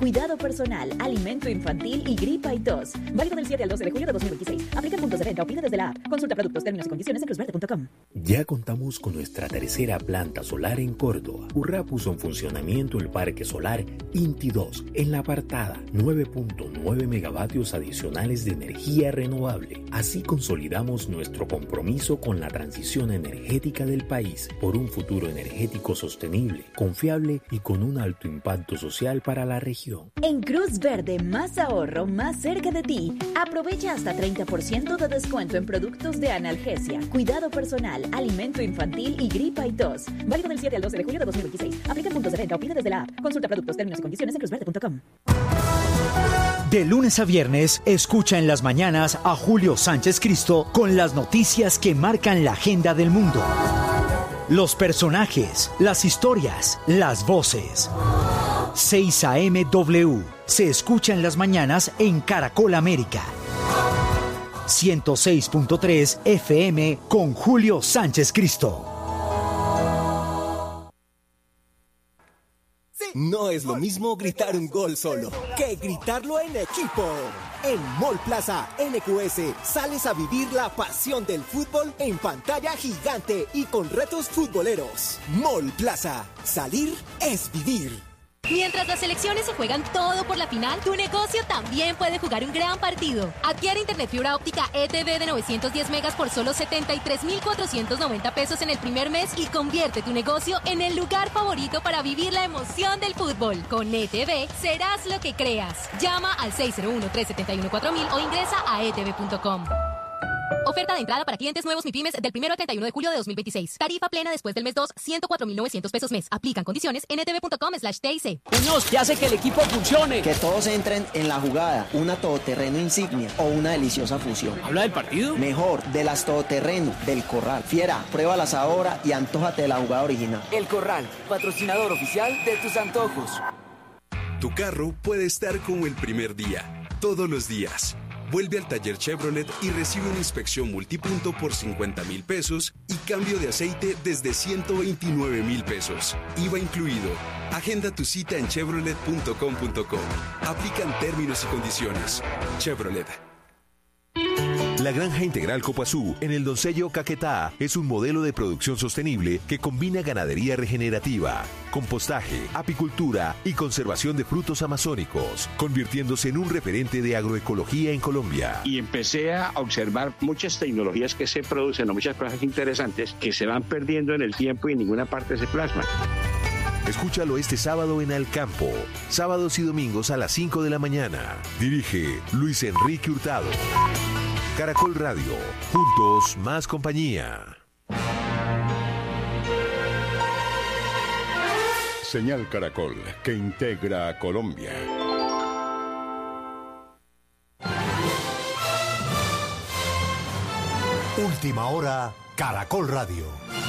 cuidado personal, alimento infantil y gripa y tos. Válido del 7 al 12 de julio de 2026. Aplica puntos de venta o pide desde la app. Consulta productos, términos y condiciones en cruzverde.com. Ya contamos con nuestra tercera planta solar en Córdoba. Urra puso en funcionamiento el parque solar Inti 2 en la apartada, 9.9 megavatios adicionales de energía renovable. Así consolidamos nuestro compromiso con la transición energética del país por un futuro energético sostenible, confiable y con un alto impacto social para la región. En Cruz Verde, más ahorro, más cerca de ti. Aprovecha hasta 30% de descuento en productos de analgesia, cuidado personal, alimento infantil y gripa y tos. Válido del 7 al 12 de julio de 2026. Aplica puntos de venta o pide desde la app. Consulta productos, términos y condiciones en cruzverde.com. De lunes a viernes, escucha en las mañanas a Julio Sánchez Cristo con las noticias que marcan la agenda del mundo. Los personajes, las historias, las voces. 6 AM W se escucha en las mañanas en Caracol América. 106.3 FM con Julio Sánchez Cristo. No es lo mismo gritar un gol solo que gritarlo en equipo. En Mall Plaza NQS sales a vivir la pasión del fútbol en pantalla gigante y con retos futboleros. Mall Plaza, salir es vivir. Mientras las selecciones se juegan todo por la final, tu negocio también puede jugar un gran partido. Adquiere internet fibra óptica ETV de 910 megas por solo 73,490 pesos en el primer mes y convierte tu negocio en el lugar favorito para vivir la emoción del fútbol. Con ETV serás lo que creas. Llama al 601-371-4000 o ingresa a etv.com. Oferta de entrada para clientes nuevos MIPYMES del 1 al 31 de julio de 2026. Tarifa plena después del mes 2, 104.900 pesos mes. Aplican condiciones en etv.com/TIC. Muñoz, ¿qué hace que el equipo funcione? Que todos entren en la jugada. Una todoterreno insignia o una deliciosa fusión. ¿Habla del partido? Mejor, de las todoterreno, del Corral. Fiera, pruébalas ahora y antójate de la jugada original. El Corral, patrocinador oficial de tus antojos. Tu carro puede estar como el primer día, todos los días. Vuelve al taller Chevrolet y recibe una inspección multipunto por 50,000 pesos y cambio de aceite desde 129,000 pesos. IVA incluido. Agenda tu cita en chevrolet.com.co. Aplican términos y condiciones. Chevrolet. La Granja Integral Copazú en el Doncello Caquetá es un modelo de producción sostenible que combina ganadería regenerativa, compostaje, apicultura y conservación de frutos amazónicos, convirtiéndose en un referente de agroecología en Colombia. Y empecé a observar muchas tecnologías que se producen o muchas cosas interesantes que se van perdiendo en el tiempo y en ninguna parte se plasman. Escúchalo este sábado en Alcampo, sábados y domingos a las 5 de la mañana. Dirige Luis Enrique Hurtado. Caracol Radio, juntos más compañía. Señal Caracol, que integra a Colombia. Última hora, Caracol Radio.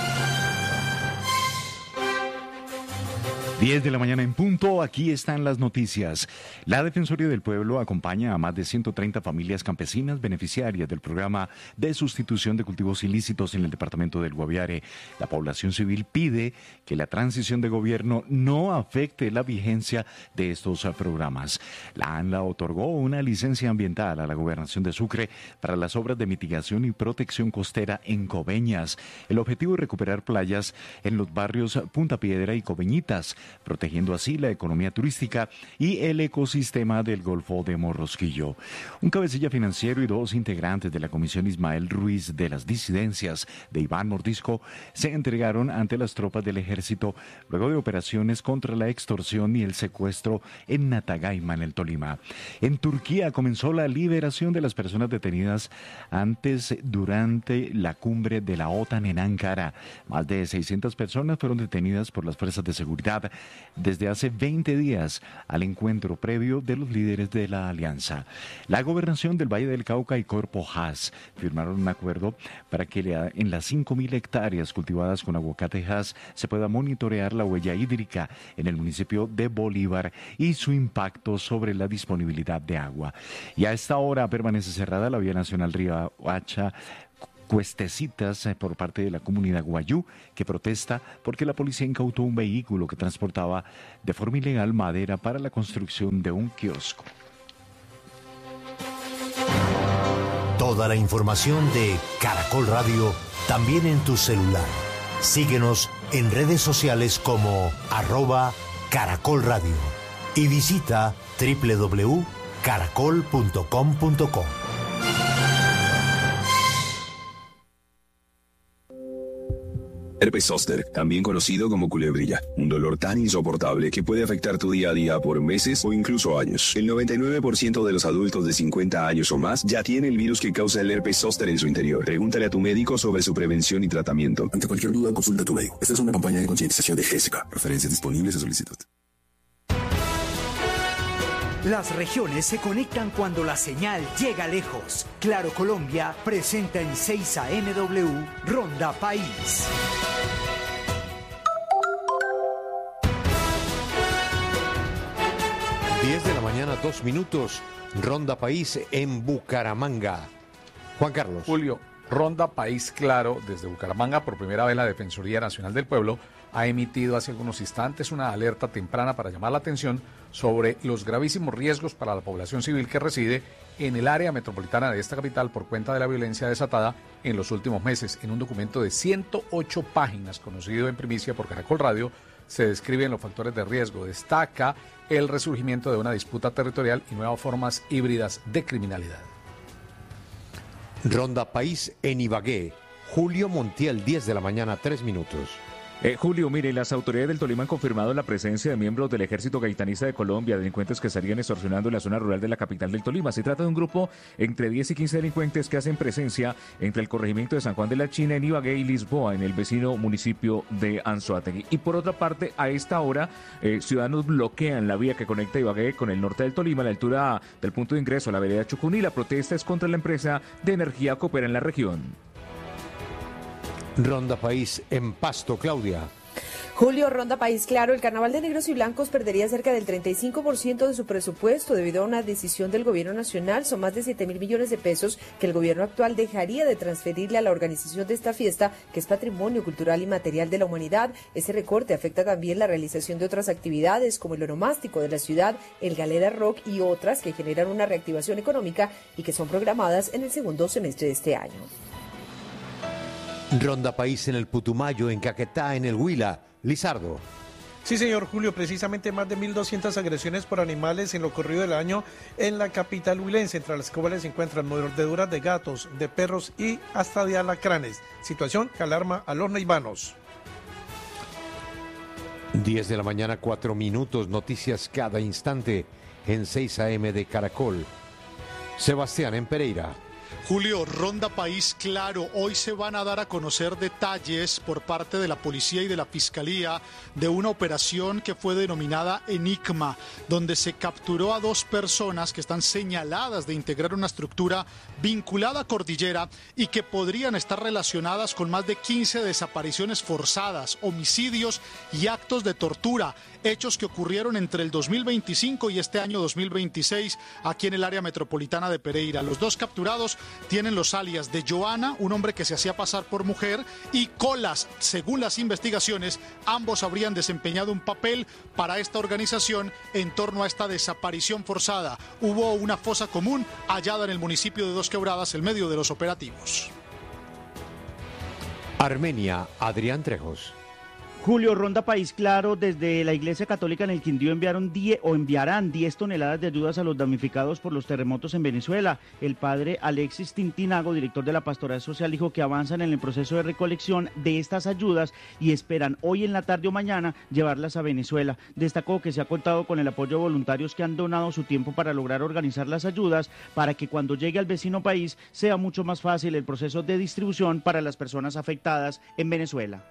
10 de la mañana en punto, aquí están las noticias. La Defensoría del Pueblo acompaña a más de 130 familias campesinas beneficiarias del programa de sustitución de cultivos ilícitos en el departamento del Guaviare. La población civil pide que la transición de gobierno no afecte la vigencia de estos programas. La ANLA otorgó una licencia ambiental a la Gobernación de Sucre para las obras de mitigación y protección costera en Coveñas. El objetivo es recuperar playas en los barrios Punta Piedra y Coveñitas, protegiendo así la economía turística y el ecosistema del Golfo de Morrosquillo. Un cabecilla financiero y dos integrantes de la Comisión Ismael Ruiz de las disidencias de Iván Mordisco se entregaron ante las tropas del ejército luego de operaciones contra la extorsión y el secuestro en Natagaima, en el Tolima. En Turquía comenzó la liberación de las personas detenidas durante la cumbre de la OTAN en Ankara. Más de 600 personas fueron detenidas por las fuerzas de seguridad desde hace 20 días al encuentro previo de los líderes de la alianza. La gobernación del Valle del Cauca y Corpo Hass firmaron un acuerdo para que en las 5.000 hectáreas cultivadas con aguacate Hass se pueda monitorear la huella hídrica en el municipio de Bolívar y su impacto sobre la disponibilidad de agua. Y a esta hora permanece cerrada la vía nacional Riohacha Cuestecitas por parte de la comunidad guayú, que protesta porque la policía incautó un vehículo que transportaba de forma ilegal madera para la construcción de un kiosco. Toda la información de Caracol Radio también en tu celular. Síguenos en redes sociales como @Caracol Radio y visita www.caracol.com.co. Herpes zóster, también conocido como culebrilla, un dolor tan insoportable que puede afectar tu día a día por meses o incluso años. El 99% de los adultos de 50 años o más ya tiene el virus que causa el herpes zóster en su interior. Pregúntale a tu médico sobre su prevención y tratamiento. Ante cualquier duda, consulta a tu médico. Esta es una campaña de concientización de GESCA. Referencias disponibles a solicitud. Las regiones se conectan cuando la señal llega lejos. Claro Colombia presenta en 6 AM Ronda País. De la mañana, 2 minutos. Ronda País en Bucaramanga. Juan Carlos. Julio, Ronda País Claro, desde Bucaramanga, por primera vez la Defensoría Nacional del Pueblo ha emitido hace algunos instantes una alerta temprana para llamar la atención sobre los gravísimos riesgos para la población civil que reside en el área metropolitana de esta capital por cuenta de la violencia desatada en los últimos meses. En un documento de 108 páginas, conocido en primicia por Caracol Radio, se describen los factores de riesgo. Destaca el resurgimiento de una disputa territorial y nuevas formas híbridas de criminalidad. Ronda País en Ibagué. Julio Montiel, 10 de la mañana, 3 minutos. Julio, mire, las autoridades del Tolima han confirmado la presencia de miembros del Ejército Gaitanista de Colombia, delincuentes que estarían extorsionando en la zona rural de la capital del Tolima. Se trata de un grupo entre 10 y 15 delincuentes que hacen presencia entre el corregimiento de San Juan de la China en Ibagué y Lisboa, en el vecino municipio de Anzoátegui. Y por otra parte, a esta hora, ciudadanos bloquean la vía que conecta Ibagué con el norte del Tolima, a la altura del punto de ingreso a la vereda Chucuní. La protesta es contra la empresa de energía que opera en la región. Ronda País en Pasto, Claudia. Julio, Ronda País Claro, el Carnaval de Negros y Blancos perdería cerca del 35% de su presupuesto debido a una decisión del gobierno nacional. Son más de 7.000 millones de pesos que el gobierno actual dejaría de transferirle a la organización de esta fiesta, que es patrimonio cultural y material de la humanidad. Ese recorte afecta también la realización de otras actividades como el onomástico de la ciudad, el Galera Rock y otras que generan una reactivación económica y que son programadas en el segundo semestre de este año. Ronda País en el Putumayo, en Caquetá, en el Huila. Lizardo. Sí, señor Julio, precisamente más de 1.200 agresiones por animales en lo corrido del año en la capital huilense, entre las cuales se encuentran mordeduras de gatos, de perros y hasta de alacranes. Situación que alarma a los neivanos. 10 de la mañana, 4 minutos. Noticias cada instante en 6 AM de Caracol. Sebastián, en Pereira. Julio, Ronda País Claro, hoy se van a dar a conocer detalles por parte de la policía y de la fiscalía de una operación que fue denominada Enigma, donde se capturó a 2 personas que están señaladas de integrar una estructura vinculada a Cordillera y que podrían estar relacionadas con más de 15 desapariciones forzadas, homicidios y actos de tortura, hechos que ocurrieron entre el 2025 y este año 2026 aquí en el área metropolitana de Pereira. Los 2 capturados tienen los alias de Joana, un hombre que se hacía pasar por mujer, y Colas. Según las investigaciones, ambos habrían desempeñado un papel para esta organización en torno a esta desaparición forzada. Hubo una fosa común hallada en el municipio de Dos Quebradas en medio de los operativos. Armenia, Adrián Trejos. Julio, Ronda País Claro, desde la Iglesia Católica en el Quindío enviarán 10 toneladas de ayudas a los damnificados por los terremotos en Venezuela. El padre Alexis Tintinago, director de la Pastoral Social, dijo que avanzan en el proceso de recolección de estas ayudas y esperan hoy en la tarde o mañana llevarlas a Venezuela. Destacó que se ha contado con el apoyo de voluntarios que han donado su tiempo para lograr organizar las ayudas para que cuando llegue al vecino país sea mucho más fácil el proceso de distribución para las personas afectadas en Venezuela.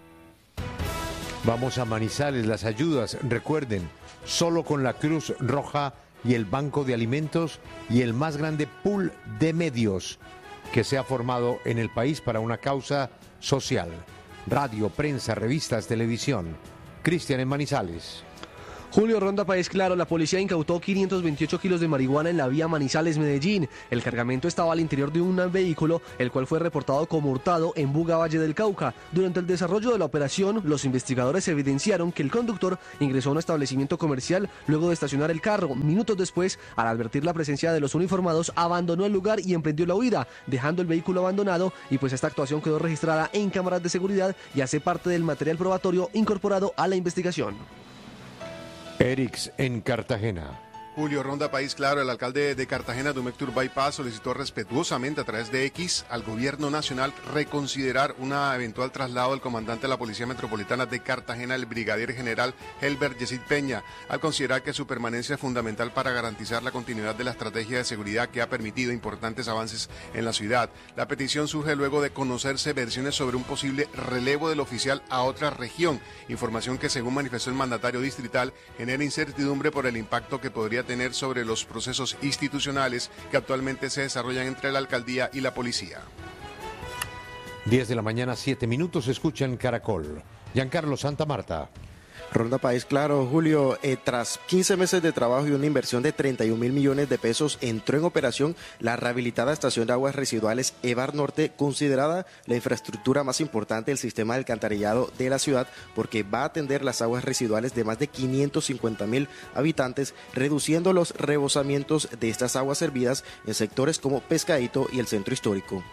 Vamos a Manizales, las ayudas, recuerden, solo con la Cruz Roja y el Banco de Alimentos y el más grande pool de medios que se ha formado en el país para una causa social. Radio, prensa, revistas, televisión. Cristian, en Manizales. Julio, Ronda País Claro, la policía incautó 528 kilos de marihuana en la vía Manizales-Medellín. El cargamento estaba al interior de un vehículo, el cual fue reportado como hurtado en Buga, Valle del Cauca. Durante el desarrollo de la operación, los investigadores evidenciaron que el conductor ingresó a un establecimiento comercial luego de estacionar el carro. Minutos después, al advertir la presencia de los uniformados, abandonó el lugar y emprendió la huida, dejando el vehículo abandonado, y pues esta actuación quedó registrada en cámaras de seguridad y hace parte del material probatorio incorporado a la investigación. Erix en Cartagena. Julio, Ronda País Claro, el alcalde de Cartagena, Dumectur Bypass, solicitó respetuosamente a través de X al gobierno nacional reconsiderar una eventual traslado del comandante de la Policía Metropolitana de Cartagena, el brigadier general Helbert Yesid Peña, al considerar que su permanencia es fundamental para garantizar la continuidad de la estrategia de seguridad que ha permitido importantes avances en la ciudad. La petición surge luego de conocerse versiones sobre un posible relevo del oficial a otra región, información que, según manifestó el mandatario distrital, genera incertidumbre por el impacto que podría tener sobre los procesos institucionales que actualmente se desarrollan entre la alcaldía y la policía. 10 de la mañana, 7 minutos, escuchan Caracol. Giancarlo Santa Marta. Ronda País Claro, Julio, tras 15 meses de trabajo y una inversión de 31.000 millones de pesos, entró en operación la rehabilitada estación de aguas residuales Evar Norte, considerada la infraestructura más importante del sistema de alcantarillado de la ciudad, porque va a atender las aguas residuales de más de 550.000 habitantes, reduciendo los rebosamientos de estas aguas servidas en sectores como Pescadito y el Centro Histórico.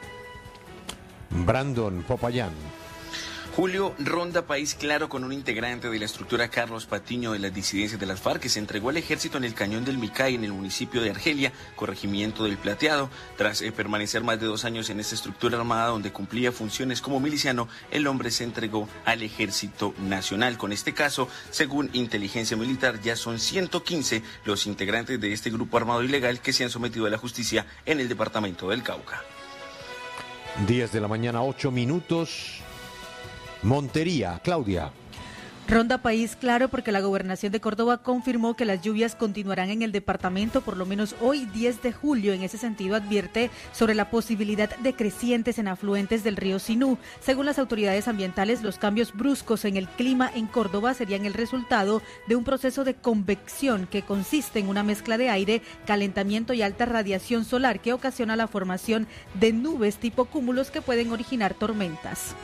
Brandon Popayán. Julio, Ronda País Claro con un integrante de la estructura Carlos Patiño de las disidencias de las FARC que se entregó al ejército en el Cañón del Micay en el municipio de Argelia, corregimiento del Plateado. Tras permanecer más de 2 años en esta estructura armada donde cumplía funciones como miliciano, el hombre se entregó al Ejército Nacional. Con este caso, según Inteligencia Militar, ya son 115 los integrantes de este grupo armado ilegal que se han sometido a la justicia en el departamento del Cauca. 10 de la mañana, 8 minutos. Montería, Claudia. Ronda País Claro porque la Gobernación de Córdoba confirmó que las lluvias continuarán en el departamento por lo menos hoy 10 de julio. En ese sentido advierte sobre la posibilidad de crecientes en afluentes del río Sinú. Según las autoridades ambientales, los cambios bruscos en el clima en Córdoba serían el resultado de un proceso de convección que consiste en una mezcla de aire, calentamiento y alta radiación solar que ocasiona la formación de nubes tipo cúmulos que pueden originar tormentas.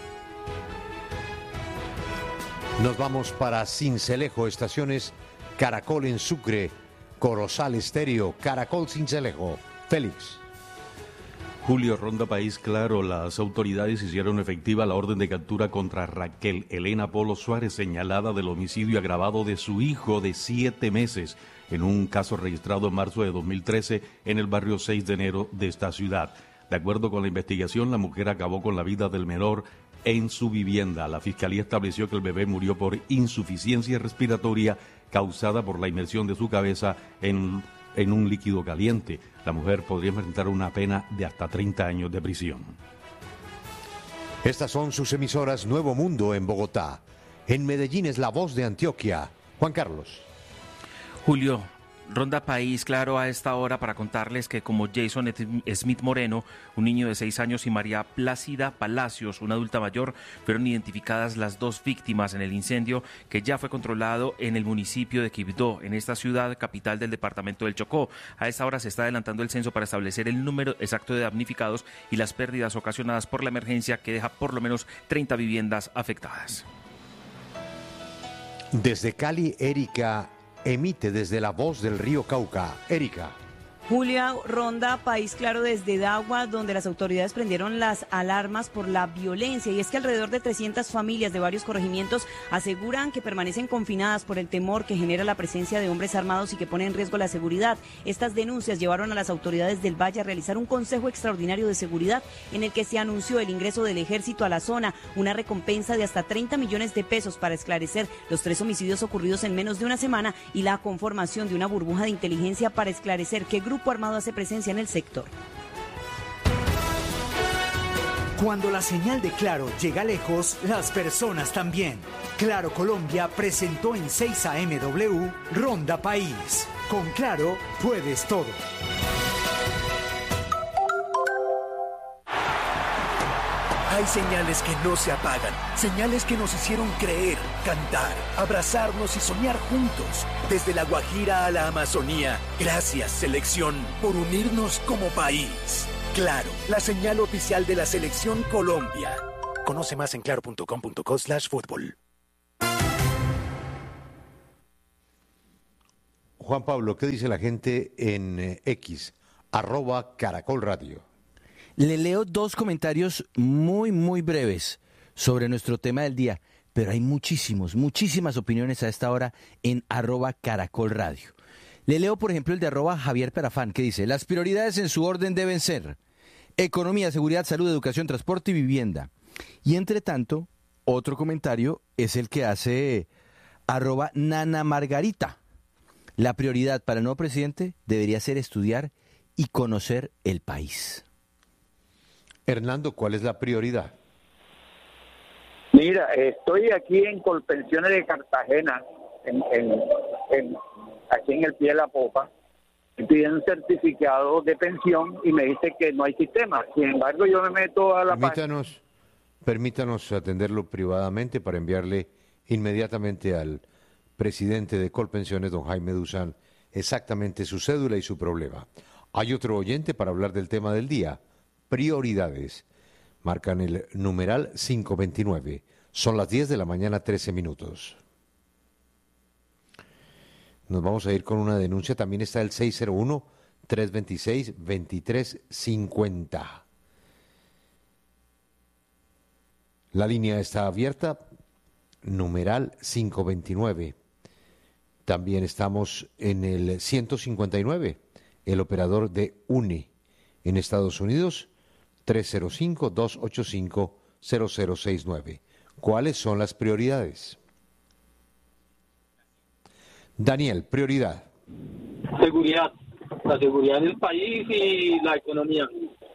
Nos vamos para Sincelejo, estaciones Caracol en Sucre, Corozal Estéreo, Caracol Sincelejo. Félix. Julio, Ronda País Claro, las autoridades hicieron efectiva la orden de captura contra Raquel Elena Polo Suárez, señalada del homicidio agravado de su hijo de 7 meses, en un caso registrado en marzo de 2013 en el barrio 6 de enero de esta ciudad. De acuerdo con la investigación, la mujer acabó con la vida del menor en su vivienda. La fiscalía estableció que el bebé murió por insuficiencia respiratoria causada por la inmersión de su cabeza en un líquido caliente. La mujer podría enfrentar una pena de hasta 30 años de prisión. Estas son sus emisoras Nuevo Mundo en Bogotá. En Medellín es La Voz de Antioquia. Juan Carlos. Julio, Ronda País Claro a esta hora para contarles que como Jason Smith Moreno, un niño de 6 años, y María Plácida Palacios, una adulta mayor, fueron identificadas las 2 víctimas en el incendio que ya fue controlado en el municipio de Quibdó, en esta ciudad capital del departamento del Chocó. A esta hora se está adelantando el censo para establecer el número exacto de damnificados y las pérdidas ocasionadas por la emergencia, que deja por lo menos 30 viviendas afectadas. Desde Cali, Erika emite desde La Voz del Río Cauca. Erika. Julia, Ronda País Claro desde Dagua, donde las autoridades prendieron las alarmas por la violencia, y es que alrededor de 300 familias de varios corregimientos aseguran que permanecen confinadas por el temor que genera la presencia de hombres armados y que pone en riesgo la seguridad. Estas denuncias llevaron a las autoridades del Valle a realizar un consejo extraordinario de seguridad en el que se anunció el ingreso del ejército a la zona, una recompensa de hasta 30 millones de pesos para esclarecer los 3 homicidios ocurridos en menos de una semana y la conformación de una burbuja de inteligencia para esclarecer qué grupo armado hace presencia en el sector. Cuando la señal de Claro llega lejos, las personas también. Claro Colombia presentó en 6 AMW Ronda País. Con Claro puedes todo. Hay señales que no se apagan, señales que nos hicieron creer, cantar, abrazarnos y soñar juntos. Desde la Guajira a la Amazonía, gracias selección por unirnos como país. Claro, la señal oficial de la Selección Colombia. Conoce más en claro.com.co/fútbol. Juan Pablo, ¿qué dice la gente en X, @Caracol Radio? Le leo dos comentarios muy breves sobre nuestro tema del día, pero hay muchísimas opiniones a esta hora en @Caracol Radio. Le leo, por ejemplo, el de @Javier Perafán, que dice: las prioridades en su orden deben ser economía, seguridad, salud, educación, transporte y vivienda. Y entre tanto, otro comentario es el que hace @Nana Margarita. La prioridad para el nuevo presidente debería ser estudiar y conocer el país. Hernando, ¿cuál es la prioridad? Mira, estoy aquí en Colpensiones de Cartagena, aquí en el pie de la popa, y piden un certificado de pensión y me dice que no hay sistema. Sin embargo, yo me meto a la página. Permítanos atenderlo privadamente para enviarle inmediatamente al presidente de Colpensiones, don Jaime Duzán, exactamente su cédula y su problema. Hay otro oyente para hablar del tema del día. Prioridades. Marcan el numeral 529. Son las 10 de la mañana, 13 minutos. Nos vamos a ir con una denuncia. También está el 601-326-2350. La línea está abierta. Numeral 529. También estamos en el 159, el operador de UNE en Estados Unidos, 305-285-0069. ¿Cuáles son las prioridades? Daniel, prioridad. Seguridad, la seguridad del país y la economía.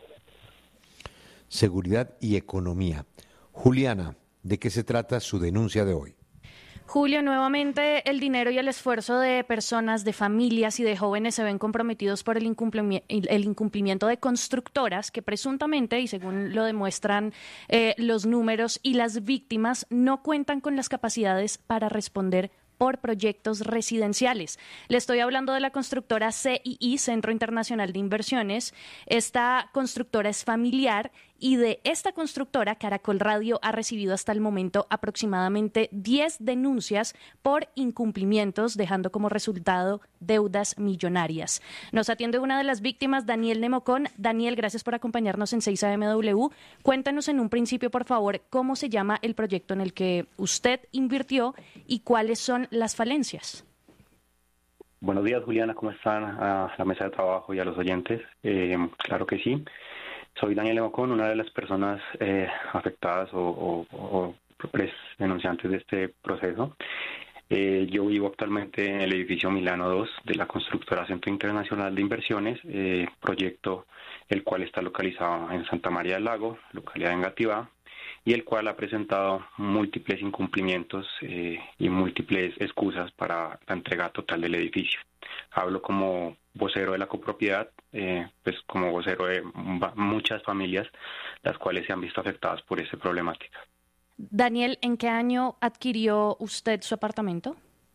Seguridad y economía. Juliana, ¿de qué se trata su denuncia de hoy? Julio, nuevamente el dinero y el esfuerzo de personas, de familias y de jóvenes se ven comprometidos por el incumplimiento de constructoras que presuntamente, y según lo demuestran los números y las víctimas, no cuentan con las capacidades para responder por proyectos residenciales. Le estoy hablando de la constructora CII, Centro Internacional de Inversiones. Esta constructora es familiar y de esta constructora Caracol Radio ha recibido hasta el momento aproximadamente 10 denuncias por incumplimientos, dejando como resultado deudas millonarias. Nos atiende una de las víctimas, Daniel Nemocón. Daniel, gracias por acompañarnos en 6AMW. Cuéntanos en un principio, por favor, cómo se llama el proyecto en el que usted invirtió y cuáles son las falencias. Buenos días, Juliana, ¿cómo están? A la mesa de trabajo y a los oyentes. Claro que sí. Soy Daniel Emocón, una de las personas afectadas o denunciantes de este proceso. Yo vivo actualmente en el edificio Milano 2 de la constructora Centro Internacional de Inversiones, proyecto el cual está localizado en Santa María del Lago, localidad de Engativá, y el cual ha presentado múltiples incumplimientos y múltiples excusas para la entrega total del edificio. Hablo como vocero de la copropiedad, pues como vocero de muchas familias, las cuales se han visto afectadas por esta problemática. Daniel, ¿en qué año adquirió usted su apartamento?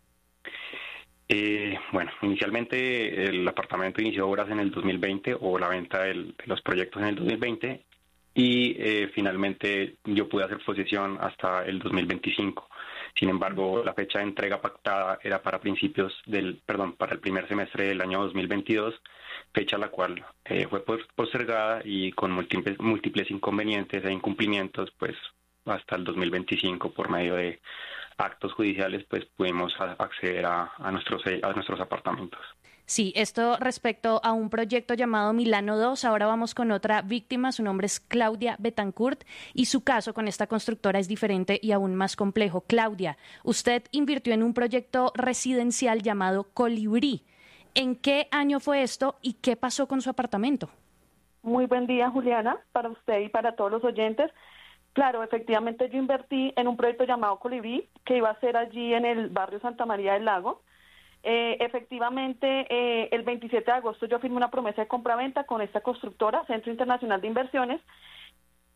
Bueno, inicialmente el apartamento inició obras en el 2020 o la venta de los proyectos en el 2020 y finalmente yo pude hacer posesión hasta el 2025. Sin embargo, la fecha de entrega pactada era para para el primer semestre del año 2022, fecha la cual fue postergada y con múltiples inconvenientes e incumplimientos, pues hasta el 2025 por medio de actos judiciales, pues pudimos acceder a nuestros apartamentos. Sí, esto respecto a un proyecto llamado Milano 2. Ahora vamos con otra víctima. Su nombre es Claudia Betancourt y su caso con esta constructora es diferente y aún más complejo. Claudia, usted invirtió en un proyecto residencial llamado Colibrí. ¿En qué año fue esto y qué pasó con su apartamento? Muy buen día, Juliana, para usted y para todos los oyentes. Claro, efectivamente yo invertí en un proyecto llamado Colibrí, que iba a ser allí en el barrio Santa María del Lago. Efectivamente, el 27 de agosto yo firmé una promesa de compraventa con esta constructora, Centro Internacional de Inversiones,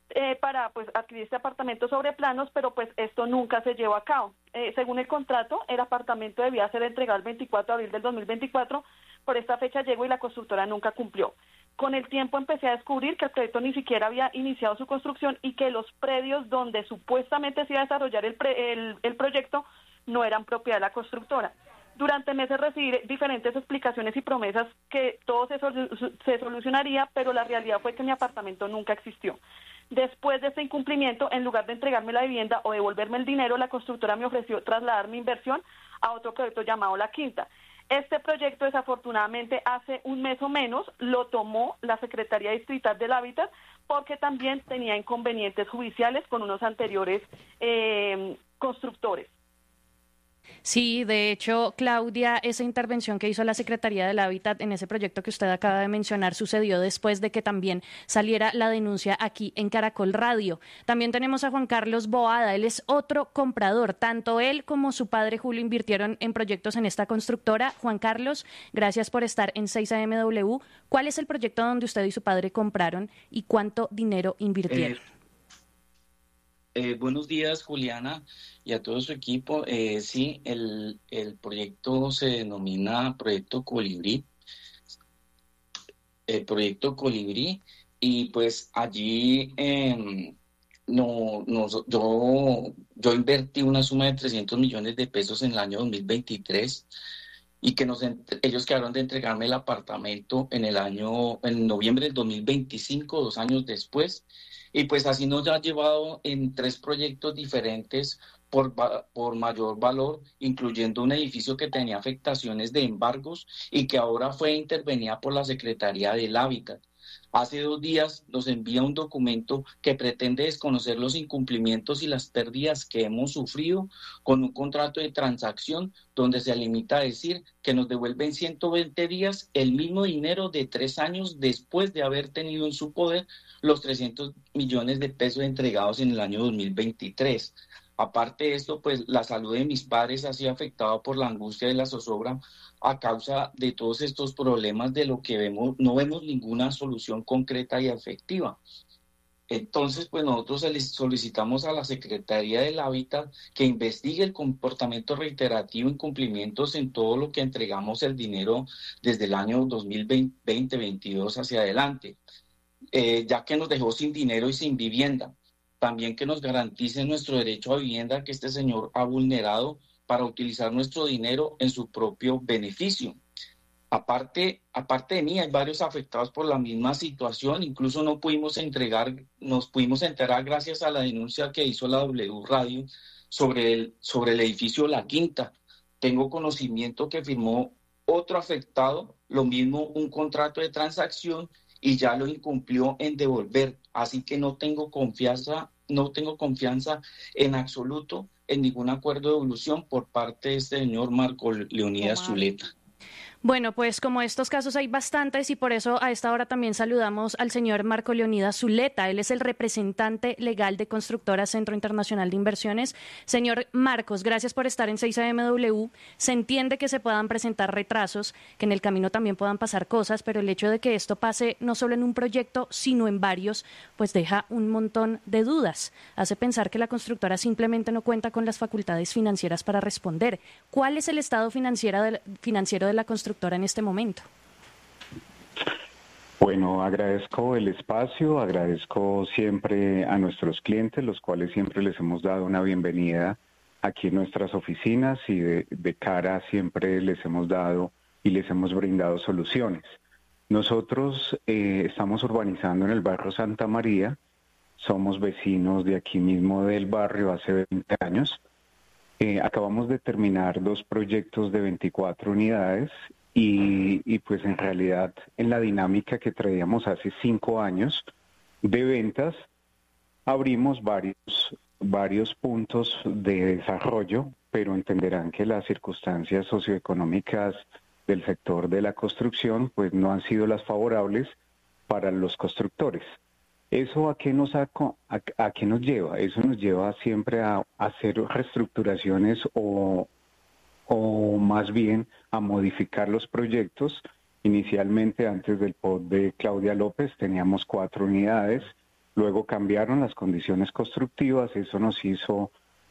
para pues adquirir este apartamento sobre planos, pero pues esto nunca se llevó a cabo. Según el contrato, el apartamento debía ser entregado el 24 de abril del 2024, por esta fecha llegó y la constructora nunca cumplió. Con el tiempo empecé a descubrir que el proyecto ni siquiera había iniciado su construcción y que los predios donde supuestamente se iba a desarrollar el proyecto no eran propiedad de la constructora. Durante meses recibí diferentes explicaciones y promesas que todo se solucionaría, pero la realidad fue que mi apartamento nunca existió. Después de este incumplimiento, en lugar de entregarme la vivienda o devolverme el dinero, la constructora me ofreció trasladar mi inversión a otro proyecto llamado La Quinta. Este proyecto, desafortunadamente, hace un mes o menos lo tomó la Secretaría Distrital del Hábitat porque también tenía inconvenientes judiciales con unos anteriores constructores. Sí, de hecho, Claudia, esa intervención que hizo la Secretaría del Hábitat en ese proyecto que usted acaba de mencionar sucedió después de que también saliera la denuncia aquí en Caracol Radio. También tenemos a Juan Carlos Boada, él es otro comprador. Tanto él como su padre Julio invirtieron en proyectos en esta constructora. Juan Carlos, gracias por estar en 6AMW. ¿Cuál es el proyecto donde usted y su padre compraron y cuánto dinero invirtieron? Buenos días, Juliana, y a todo su equipo. Sí, el proyecto se denomina Proyecto Colibrí. Y pues allí yo invertí una suma de 300 millones de pesos en el año 2023 y que ellos quedaron de entregarme el apartamento en noviembre del 2025, 2 años después. Y pues así nos ha llevado en 3 proyectos diferentes por mayor valor, incluyendo un edificio que tenía afectaciones de embargos y que ahora fue intervenida por la Secretaría del Hábitat. Hace 2 días nos envía un documento que pretende desconocer los incumplimientos y las pérdidas que hemos sufrido con un contrato de transacción donde se limita a decir que nos devuelven 120 días el mismo dinero de 3 años después de haber tenido en su poder los 300 millones de pesos entregados en el año 2023. Aparte de esto, pues la salud de mis padres ha sido afectada por la angustia de la zozobra a causa de todos estos problemas de lo que no vemos ninguna solución concreta y efectiva. Entonces, pues nosotros solicitamos a la Secretaría del Hábitat que investigue el comportamiento reiterativo, incumplimientos en todo lo que entregamos el dinero desde el año 2020-2022 hacia adelante, ya que nos dejó sin dinero y sin vivienda. También que nos garantice nuestro derecho a vivienda que este señor ha vulnerado para utilizar nuestro dinero en su propio beneficio. Aparte de mí, hay varios afectados por la misma situación. Incluso nos pudimos enterar gracias a la denuncia que hizo la W Radio sobre el edificio La Quinta. Tengo conocimiento que firmó otro afectado, lo mismo un contrato de transacción y ya lo incumplió en devolver. Así que no tengo confianza en absoluto en ningún acuerdo de devolución por parte de este señor Marco Leonidas Zuleta. Bueno, pues como estos casos hay bastantes y por eso a esta hora también saludamos al señor Marco Leonidas Zuleta. Él es el representante legal de Constructora Centro Internacional de Inversiones. Señor Marcos, gracias por estar en 6AMW. Se entiende que se puedan presentar retrasos, que en el camino también puedan pasar cosas, pero el hecho de que esto pase no solo en un proyecto, sino en varios, pues deja un montón de dudas. Hace pensar que la constructora simplemente no cuenta con las facultades financieras para responder. ¿Cuál es el estado financiero de la constructora en este momento? Bueno, agradezco el espacio, agradezco siempre a nuestros clientes, los cuales siempre les hemos dado una bienvenida aquí en nuestras oficinas y de cara siempre les hemos dado y les hemos brindado soluciones. Nosotros estamos urbanizando en el barrio Santa María, somos vecinos de aquí mismo del barrio hace 20 años. Acabamos de terminar 2 proyectos de 24 unidades y pues en realidad en la dinámica que traíamos hace 5 años de ventas abrimos varios puntos de desarrollo, pero entenderán que las circunstancias socioeconómicas del sector de la construcción pues no han sido las favorables para los constructores. ¿Eso a qué nos lleva? Eso nos lleva siempre a hacer reestructuraciones o más bien a modificar los proyectos. Inicialmente, antes del POD de Claudia López, teníamos 4 unidades luego cambiaron las condiciones constructivas, eso nos hizo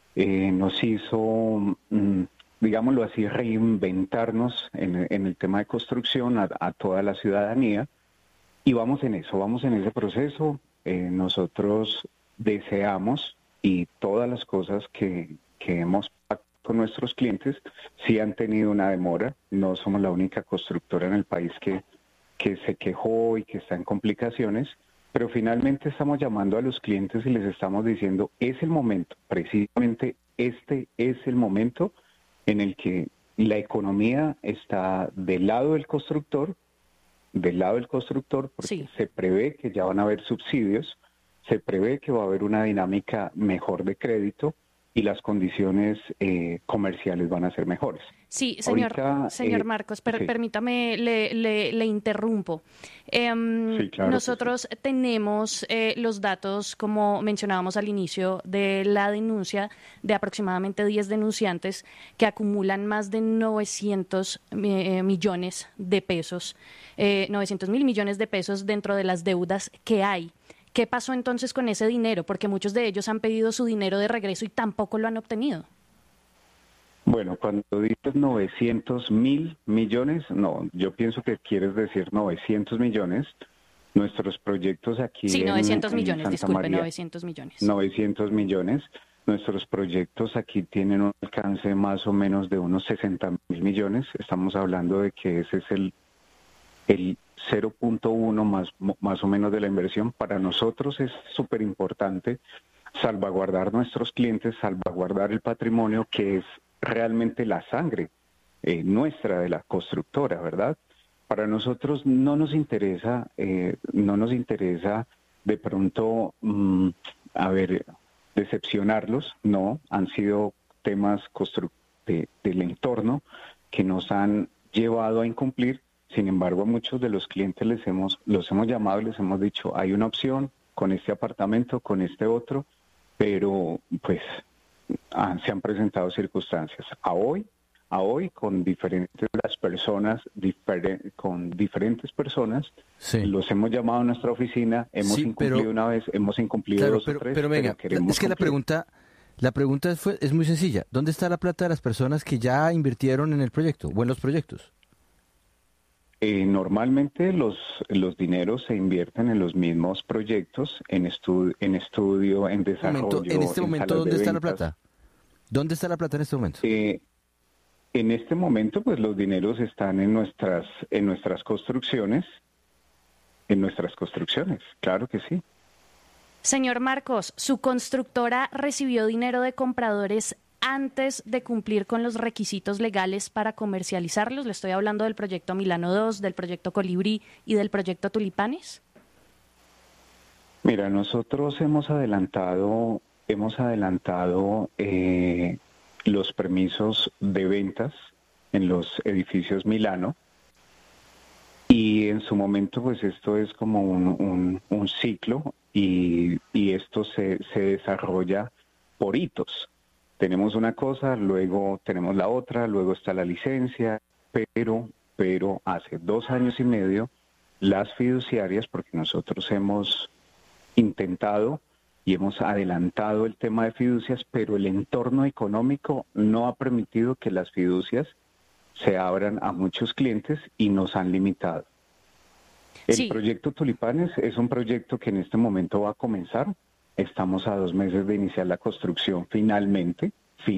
digámoslo así, reinventarnos en el tema de construcción a toda la ciudadanía, y vamos en ese proceso. Nosotros deseamos, y todas las cosas que hemos pactado con nuestros clientes sí han tenido una demora. No somos la única constructora en el país que se quejó y que está en complicaciones, pero finalmente estamos llamando a los clientes y les estamos diciendo, es el momento, precisamente este es el momento en el que la economía está del lado del constructor, porque sí, se prevé que ya van a haber subsidios, se prevé que va a haber una dinámica mejor de crédito y las condiciones comerciales van a ser mejores. Sí, señor Marcos, permítame, le interrumpo. Sí, claro, nosotros tenemos los datos, como mencionábamos al inicio de la denuncia, de aproximadamente 10 denunciantes que acumulan más de 900 millones de pesos, 900 mil millones de pesos dentro de las deudas que hay. ¿Qué pasó entonces con ese dinero? Porque muchos de ellos han pedido su dinero de regreso y tampoco lo han obtenido. Bueno, cuando dices 900 mil millones, no, yo pienso que quieres decir 900 millones. Nuestros proyectos aquí sí, 900 millones, disculpe, María, 900 millones. 900 millones. Nuestros proyectos aquí tienen un alcance más o menos de unos 60 mil millones. Estamos hablando de que ese es el 0.1 más o menos de la inversión. Para nosotros es súper importante salvaguardar nuestros clientes, salvaguardar el patrimonio, que es realmente la sangre nuestra de la constructora, ¿verdad? Para nosotros no nos interesa de pronto, decepcionarlos, no, han sido temas del entorno que nos han llevado a incumplir. Sin embargo, a muchos de los clientes los hemos llamado y les hemos dicho, hay una opción con este apartamento, con este otro, pero pues se han presentado circunstancias. A hoy con diferentes personas, sí, los hemos llamado a nuestra oficina, hemos incumplido una vez, hemos incumplido dos o tres, pero venga, es que la pregunta es muy sencilla. ¿Dónde está la plata de las personas que ya invirtieron en el proyecto o en los proyectos? Normalmente los dineros se invierten en los mismos proyectos, en estudio, en desarrollo. En este momento, ¿dónde está la plata? ¿Dónde está la plata en este momento? En este momento, pues los dineros están en nuestras construcciones. En nuestras construcciones, claro que sí. Señor Marcos, ¿su constructora recibió dinero de compradores antes de cumplir con los requisitos legales para comercializarlos? Le estoy hablando del proyecto Milano 2, del proyecto Colibrí y del proyecto Tulipanes. Mira, nosotros hemos adelantado los permisos de ventas en los edificios Milano, y en su momento pues esto es como un ciclo y esto se desarrolla por hitos. Tenemos una cosa, luego tenemos la otra, luego está la licencia, pero hace 2 años y medio las fiduciarias, porque nosotros hemos intentado y hemos adelantado el tema de fiducias, pero el entorno económico no ha permitido que las fiducias se abran a muchos clientes y nos han limitado. El proyecto Tulipanes es un proyecto que en este momento va a comenzar. Estamos a 2 meses de iniciar la construcción finalmente,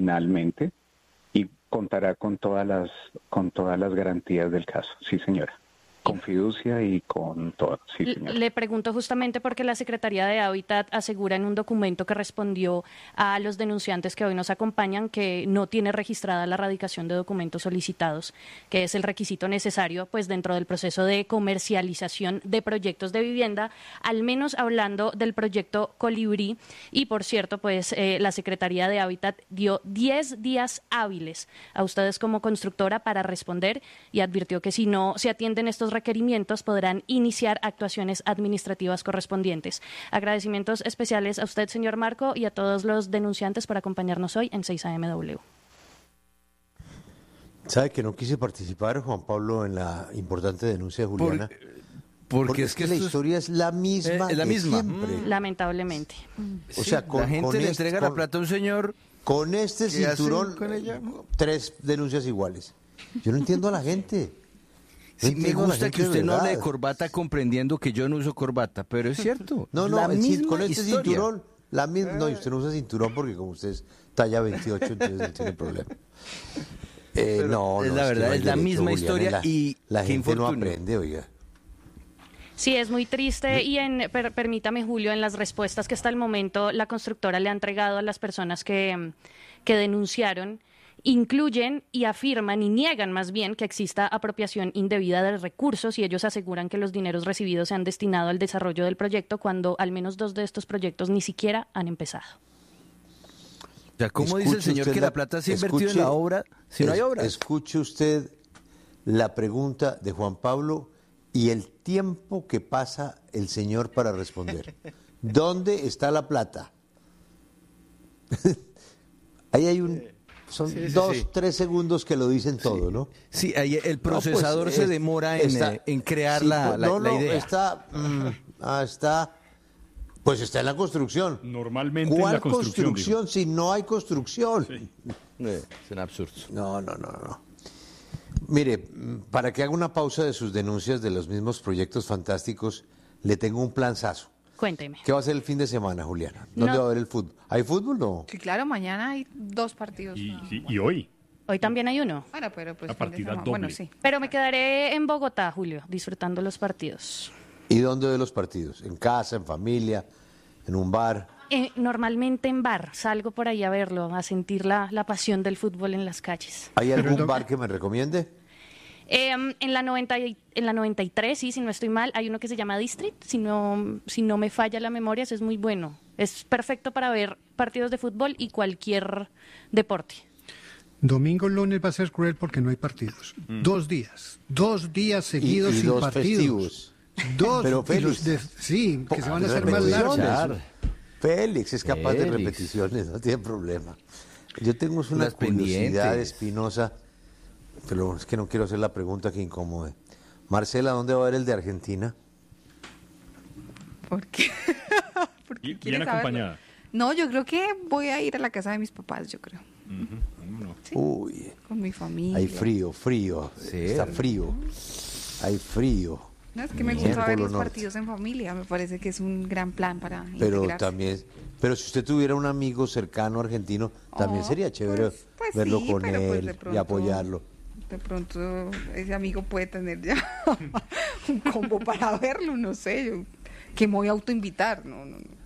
y contará con todas las garantías del caso. Sí, señora. Con fiducia y con todo. Sí, señora. Le pregunto justamente porque la Secretaría de Hábitat asegura en un documento que respondió a los denunciantes que hoy nos acompañan que no tiene registrada la radicación de documentos solicitados, que es el requisito necesario pues dentro del proceso de comercialización de proyectos de vivienda, al menos hablando del proyecto Colibrí. Y por cierto, pues la Secretaría de Hábitat dio 10 días hábiles a ustedes como constructora para responder y advirtió que si no se atienden estos requerimientos podrán iniciar actuaciones administrativas correspondientes. Agradecimientos especiales a usted, señor Marco, y a todos los denunciantes por acompañarnos hoy en 6AMW. ¿Sabe que no quise participar, Juan Pablo, en la importante denuncia de Juliana? Porque es que la historia es la misma. Es la misma. Siempre. Lamentablemente. O sea, la gente le entrega la plata a un señor. Con este cinturón, 3 denuncias iguales. Yo no entiendo a la gente. Sí, me gusta que usted no hable de corbata comprendiendo que yo no uso corbata, pero es cierto. No, con este cinturón, no, y usted no usa cinturón porque como usted es talla 28, entonces no tiene problema. No, es la verdad, es la misma historia y la gente no aprende, oiga. Sí, es muy triste y permítame, Julio, en las respuestas que hasta el momento la constructora le ha entregado a las personas que denunciaron, incluyen y afirman y niegan más bien que exista apropiación indebida de recursos y ellos aseguran que los dineros recibidos se han destinado al desarrollo del proyecto cuando al menos 2 de estos proyectos ni siquiera han empezado. O sea, ¿cómo dice el señor que la plata se ha invertido en la obra si no hay obra? Escuche usted la pregunta de Juan Pablo y el tiempo que pasa el señor para responder. ¿Dónde está la plata? Ahí hay son 3 segundos que lo dicen todo, ¿no? Sí, ahí el procesador se demora en crear la idea. Pues está en la construcción. Normalmente ¿Cuál en la construcción si no hay construcción? Sí. Es un absurdo. No. Mire, para que haga una pausa de sus denuncias de los mismos proyectos fantásticos, le tengo un planzazo. Cuénteme. ¿Qué va a ser el fin de semana, Juliana? ¿Dónde va a haber el fútbol? ¿Hay fútbol o no? Sí, claro, mañana hay 2 partidos. Y hoy. Hoy también hay uno. Bueno, pero pues la partida doble. Bueno, sí. Pero me quedaré en Bogotá, Julio, disfrutando los partidos. ¿Y dónde ve los partidos? ¿En casa, en familia, en un bar? Normalmente en bar. Salgo por ahí a verlo, a sentir la pasión del fútbol en las calles. ¿Hay algún bar que me recomiende? En la 93, sí, si no estoy mal, hay uno que se llama District. Si no me falla la memoria, ese es muy bueno. Es perfecto para ver partidos de fútbol y cualquier deporte. Domingo, lunes va a ser cruel porque no hay partidos. 2 días. 2 días seguidos y sin 2 partidos. festivos. 2. Pero Félix, que se van a hacer más largos. Félix es capaz de repeticiones, no tiene problema. Yo tengo una curiosidad espinosa, pero es que no quiero hacer la pregunta que incomode. Marcela, ¿dónde va a haber el de Argentina? ¿Por qué? Bien acompañada. No, yo creo que voy a ir a la casa de mis papás, yo creo. ¿Sí? Uy. Con mi familia. Hay frío. Sí, está frío. Hay frío. No, es que me gusta ver los partidos en familia. Me parece que es un gran plan para integrarse. Pero si usted tuviera un amigo cercano argentino, también sería chévere verlo con él y apoyarlo. De pronto ese amigo puede tener ya un combo para verlo, no sé, yo que me voy a autoinvitar. No.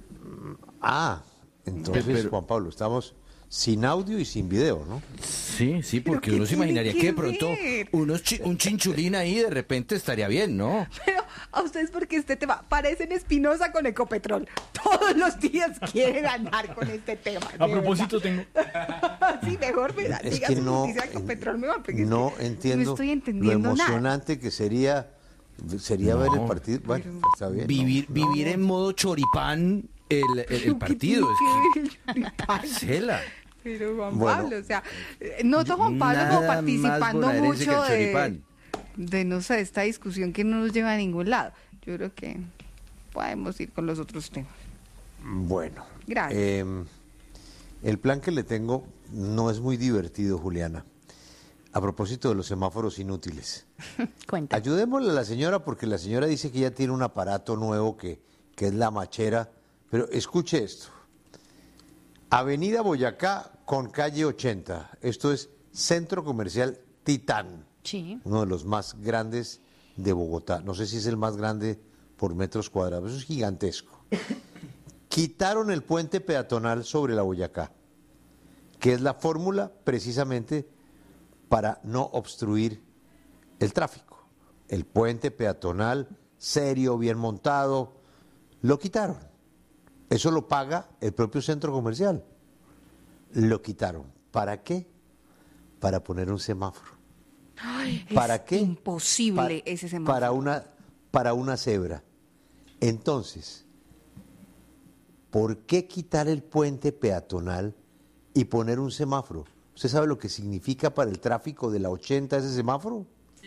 Entonces, Juan Pablo, estamos sin audio y sin video, ¿no? Sí, porque uno se imaginaría que de pronto un chinchulín ahí de repente estaría bien, ¿no? Pero a ustedes porque este tema parecen Espinosa con Ecopetrol. Todos los días quieren ganar con este tema. A propósito tengo... Sí, mejor me es que no, Ecopetrol mejor. No entiendo no estoy entendiendo lo emocionante nada. que sería ver el partido. Bueno, está bien. Vivir en modo choripán el partido. Marcela. Pero Juan Pablo, o sea, noto a Juan Pablo como participando mucho de, no sé, esta discusión que no nos lleva a ningún lado. Yo creo que podemos ir con los otros temas. Bueno. Gracias. El plan que le tengo no es muy divertido, Juliana. A propósito de los semáforos inútiles. Cuenta. Ayudémosle a la señora porque la señora dice que ya tiene un aparato nuevo que es la machera. Pero escuche esto. Avenida Boyacá con calle 80. Esto es Centro Comercial Titán. Sí. Uno de los más grandes de Bogotá. No sé si es el más grande por metros cuadrados. Eso es gigantesco. Quitaron el puente peatonal sobre la Boyacá, que es la fórmula precisamente para no obstruir el tráfico. El puente peatonal, serio, bien montado, lo quitaron. Eso lo paga el propio centro comercial. Lo quitaron. ¿Para qué? Para poner un semáforo. Ay, ¿Para qué? Imposible ese semáforo. Para una cebra. Entonces, ¿por qué quitar el puente peatonal y poner un semáforo? ¿Usted sabe lo que significa para el tráfico de la 80 ese semáforo?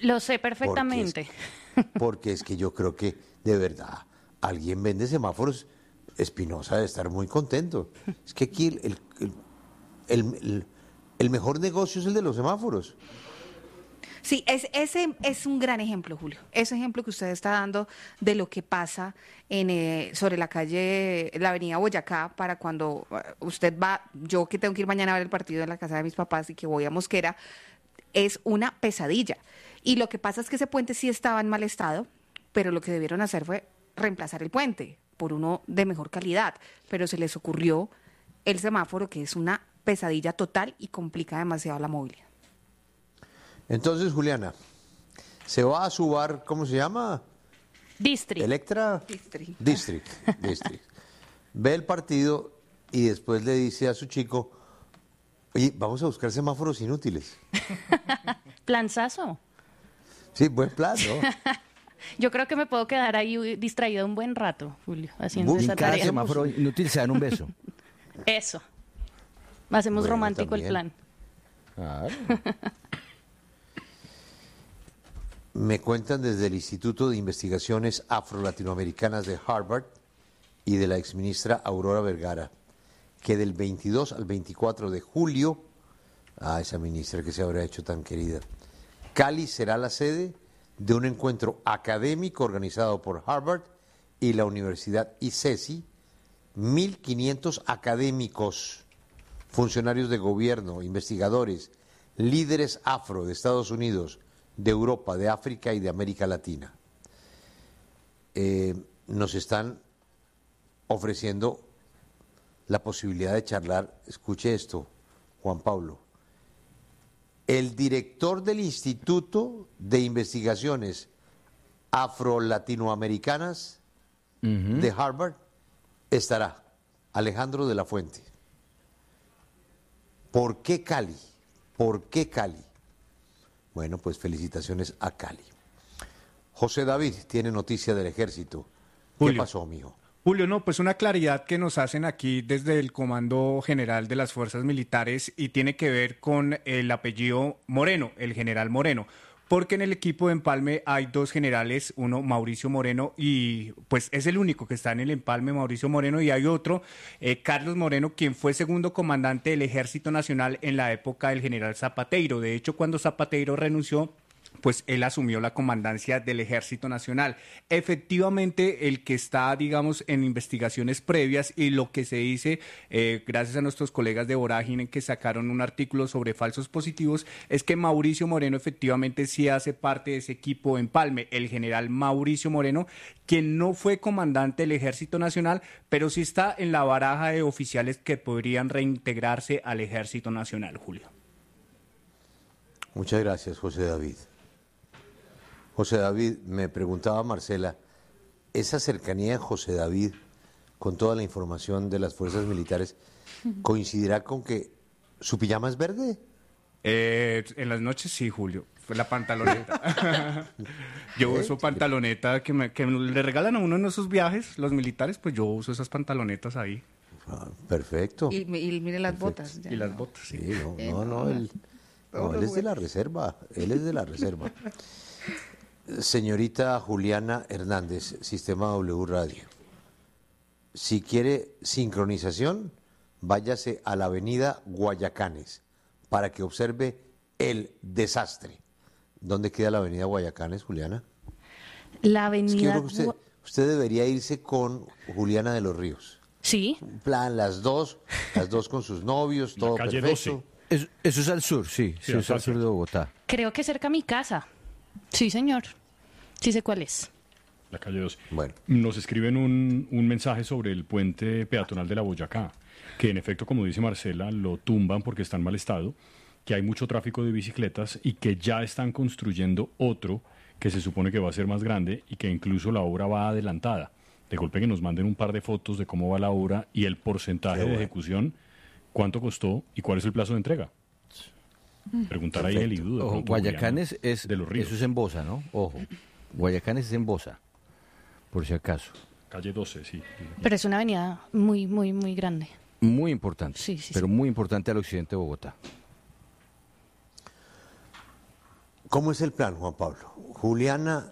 Lo sé perfectamente. Porque es que yo creo que, de verdad, alguien vende semáforos. Espinosa debe estar muy contento. Es que aquí el mejor negocio es el de los semáforos. Sí, ese es un gran ejemplo, Julio. Ese ejemplo que usted está dando de lo que pasa sobre la calle, la avenida Boyacá, para cuando usted va, yo que tengo que ir mañana a ver el partido en la casa de mis papás y que voy a Mosquera, es una pesadilla. Y lo que pasa es que ese puente sí estaba en mal estado, pero lo que debieron hacer fue reemplazar el puente por uno de mejor calidad. Pero se les ocurrió el semáforo, que es una pesadilla total y complica demasiado la movilidad. Entonces, Juliana, se va a Subar, ¿cómo se llama? District. Electra. District. Ve el partido y después le dice a su chico, oye, vamos a buscar semáforos inútiles. Planzazo. Sí, buen plan, ¿no? Yo creo que me puedo quedar ahí distraído un buen rato, Julio, haciendo esa cada tarea. semáforo inútil se dan un beso. Eso. Hacemos Bueno, romántico también. el plan. Claro. Me cuentan desde el Instituto de Investigaciones Afro-Latinoamericanas de Harvard y de la exministra Aurora Vergara que del 22 al 24 de julio, esa ministra que se habrá hecho tan querida, Cali será la sede de un encuentro académico organizado por Harvard y la Universidad ICESI. 1.500 académicos, funcionarios de gobierno, investigadores, líderes afro de Estados Unidos, de Europa, de África y de América Latina. Nos están ofreciendo la posibilidad de charlar, escuche esto, Juan Pablo, el director del Instituto de Investigaciones Afro-Latinoamericanas de Harvard estará, Alejandro de la Fuente. ¿Por qué Cali? ¿Por qué Cali? Bueno, pues felicitaciones a Cali. José David tiene noticia del ejército. ¿Qué pasó, mijo? Julio, no, pues una claridad que nos hacen aquí desde el Comando General de las Fuerzas Militares y tiene que ver con el apellido Moreno, el general Moreno. Porque en el equipo de empalme hay dos generales, uno Mauricio Moreno y pues es el único que está en el empalme, Mauricio Moreno, y hay otro, Carlos Moreno, quien fue segundo comandante del Ejército Nacional en la época del general Zapateiro. De hecho, cuando Zapateiro renunció, pues él asumió la comandancia del Ejército Nacional. Efectivamente, el que está, digamos, en investigaciones previas y lo que se dice, gracias a nuestros colegas de Vorágine que sacaron un artículo sobre falsos positivos, es que Mauricio Moreno efectivamente sí hace parte de ese equipo empalme, el general Mauricio Moreno, quien no fue comandante del Ejército Nacional, pero sí está en la baraja de oficiales que podrían reintegrarse al Ejército Nacional, Julio. Muchas gracias, José David. José David, me preguntaba Marcela, esa cercanía de José David con toda la información de las fuerzas militares, ¿coincidirá con que su pijama es verde? En las noches sí, Julio. Fue la pantaloneta. Yo uso pantaloneta que le regalan a uno en esos viajes, los militares, pues yo uso esas pantalonetas ahí. Perfecto. Y mire las botas. Y las botas, sí. Él es de la reserva, él es de la reserva. Señorita Juliana Hernández, Sistema W Radio. Si quiere sincronización, váyase a la avenida Guayacanes para que observe el desastre. ¿Dónde queda la avenida Guayacanes, Juliana? La avenida... Es que yo creo que usted debería irse con Juliana de los Ríos. Sí. En plan, las dos con sus novios, todo calle perfecto. 12. Eso es al sur, sí, es al sur de Bogotá. Creo que cerca a mi casa. Sí, señor. Sí sé cuál es. La calle 12. Bueno. Nos escriben un mensaje sobre el puente peatonal de la Boyacá, que en efecto, como dice Marcela, lo tumban porque está en mal estado, que hay mucho tráfico de bicicletas y que ya están construyendo otro que se supone que va a ser más grande y que incluso la obra va adelantada. De golpe que nos manden un par de fotos de cómo va la obra y el porcentaje de ejecución, cuánto costó y cuál es el plazo de entrega. Preguntar ahí en el IDU. Ojo, Guayacanes es de los Ríos. Eso es en Bosa, ¿no? Ojo, Guayacanes es en Bosa, por si acaso. Calle 12, sí. Pero es una avenida muy, muy, muy grande. Muy importante, sí, pero muy importante al occidente de Bogotá. ¿Cómo es el plan, Juan Pablo? Juliana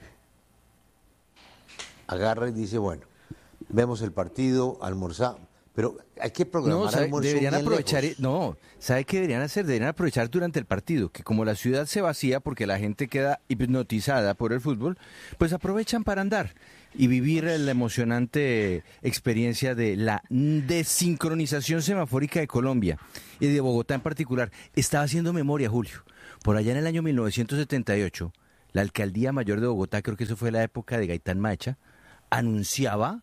agarra y dice, bueno, vemos el partido, almorzamos, pero hay que programar almuerzo deberían bien aprovechar, lejos. ¿sabe qué deberían hacer? Deberían aprovechar durante el partido, que como la ciudad se vacía porque la gente queda hipnotizada por el fútbol, pues aprovechan para andar y vivir la emocionante experiencia de la desincronización semafórica de Colombia y de Bogotá en particular. Estaba haciendo memoria, Julio. Por allá en el año 1978, la Alcaldía Mayor de Bogotá, creo que eso fue la época de Gaitán Maecha, anunciaba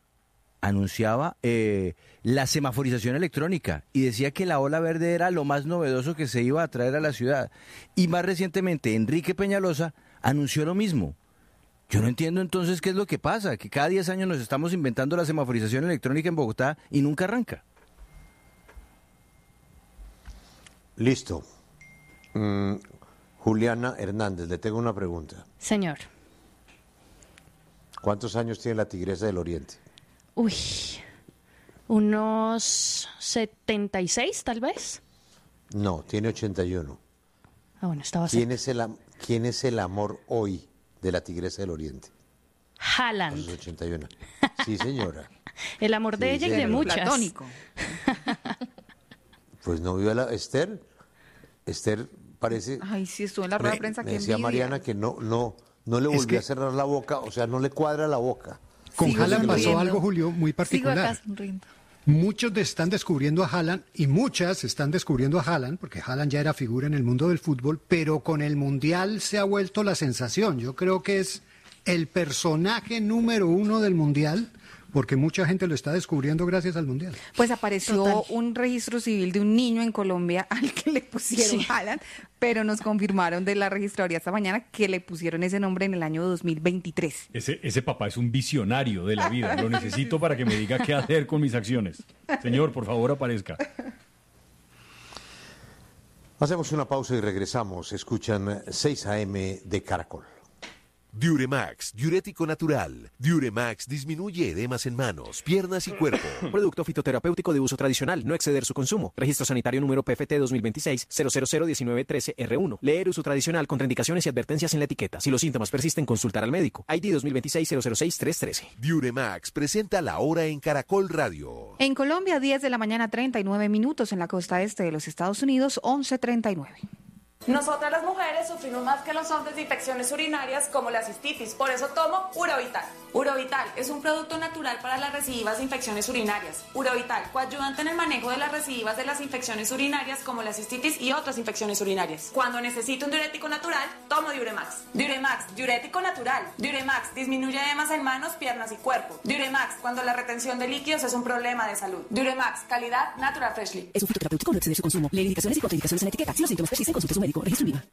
la semaforización electrónica y decía que la ola verde era lo más novedoso que se iba a traer a la ciudad. Y más recientemente, Enrique Peñalosa anunció lo mismo. Yo no entiendo entonces qué es lo que pasa, que cada 10 años nos estamos inventando la semaforización electrónica en Bogotá y nunca arranca. Listo. Juliana Hernández, le tengo una pregunta. Señor. ¿Cuántos años tiene la Tigresa del Oriente? Uy, unos 76 tal vez. No, tiene 81. Ah, bueno, estaba ¿Quién es el amor hoy de la Tigresa del Oriente? Haaland. A sus 81. Sí, señora. El amor de ella y de muchas. Platónico. Pues no vio a la Esther. Esther parece... Ay, sí, estuvo en la rueda de prensa. Me decía Mariana que no le volvió a cerrar la boca, o sea, no le cuadra la boca. Con Haaland pasó algo, Julio, muy particular. Sigo acá sonriendo. Muchos están descubriendo a Haaland y muchas están descubriendo a Haaland, porque Haaland ya era figura en el mundo del fútbol, pero con el Mundial se ha vuelto la sensación. Yo creo que es el personaje número 1 del Mundial, porque mucha gente lo está descubriendo gracias al Mundial. Pues apareció un registro civil de un niño en Colombia al que le pusieron Haaland, pero nos confirmaron de la registraduría esta mañana que le pusieron ese nombre en el año 2023. Ese papá es un visionario de la vida. Lo necesito para que me diga qué hacer con mis acciones. Señor, por favor, aparezca. Hacemos una pausa y regresamos. Escuchan 6 AM de Caracol. Diuremax, diurético natural. Diuremax disminuye edemas en manos, piernas y cuerpo. Producto fitoterapéutico de uso tradicional, no exceder su consumo. Registro sanitario número PFT 2026-001913-R1. Leer uso tradicional, contraindicaciones y advertencias en la etiqueta. Si los síntomas persisten, consultar al médico. ID 2026-006313. Diuremax presenta La Hora en Caracol Radio. En Colombia, 10 de la mañana, 39 minutos. En la costa este de los Estados Unidos, 11:39. Nosotras las mujeres sufrimos más que los hombres de infecciones urinarias como la cistitis, por eso tomo Urovital. Urovital es un producto natural para las recidivas de infecciones urinarias. Urovital, coayudante en el manejo de las recidivas de las infecciones urinarias como la cistitis y otras infecciones urinarias. Cuando necesito un diurético natural, tomo Diuremax. Diuremax, diurético natural. Diuremax, disminuye edemas en manos, piernas y cuerpo. Diuremax, cuando la retención de líquidos es un problema de salud. Diuremax, calidad Natural Freshly. Es un fitoterapéutico, no exceder su consumo. Leer indicaciones y contraindicaciones en la etiqueta. Si los síntomas persisten, consulte a su médico. Registro IVA.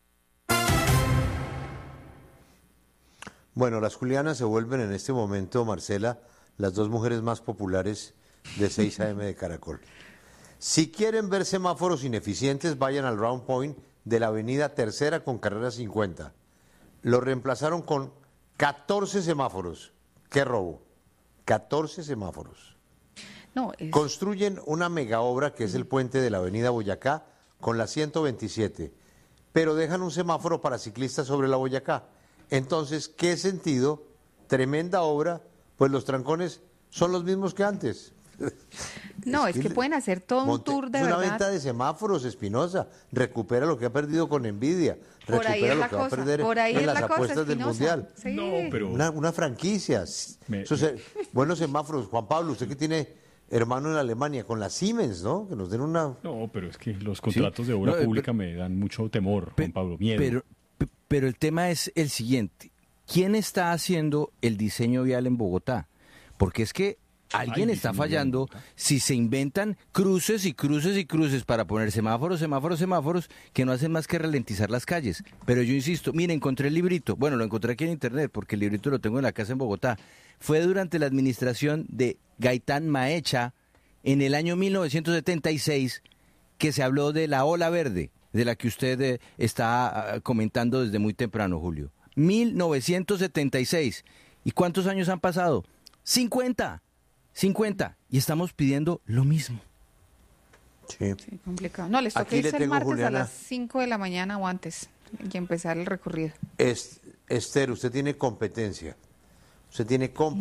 Bueno, las Julianas se vuelven en este momento, Marcela, las 2 mujeres más populares de 6 AM de Caracol. Si quieren ver semáforos ineficientes, vayan al Round Point de la avenida Tercera con carrera 50. Lo reemplazaron con 14 semáforos. ¡Qué robo! 14 semáforos. Construyen una mega obra que es el puente de la avenida Boyacá con la 127, pero dejan un semáforo para ciclistas sobre la Boyacá. Entonces, ¿qué sentido? Tremenda obra, pues los trancones son los mismos que antes. No, es que pueden hacer todo un tour de verdad. Es una venta de semáforos, Espinosa. Recupera lo que ha perdido con Nvidia. Recupera lo que va a perder en las apuestas del Mundial. Sí. No, pero... Una franquicia. Buenos semáforos. Juan Pablo, usted que tiene hermano en Alemania, con la Siemens, ¿no? Que nos den una... No, pero es que los contratos de obra pública me dan mucho temor, Juan Pablo, miedo. Pero el tema es el siguiente. ¿Quién está haciendo el diseño vial en Bogotá? Porque es que alguien está fallando si se inventan cruces y cruces y cruces para poner semáforos que no hacen más que ralentizar las calles. Pero yo insisto, mire, encontré el librito. Bueno, lo encontré aquí en internet porque el librito lo tengo en la casa en Bogotá. Fue durante la administración de Gaitán Maecha en el año 1976 que se habló de la ola verde, de la que usted está comentando desde muy temprano, Julio. 1976. ¿Y cuántos años han pasado? 50. Y estamos pidiendo lo mismo. Sí, complicado. No, les toca irse el martes a las 5 de la mañana o antes. y empezar el recorrido. Esther, usted tiene competencia.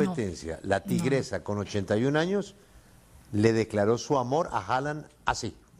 La tigresa con 81 años le declaró su amor a Haaland así.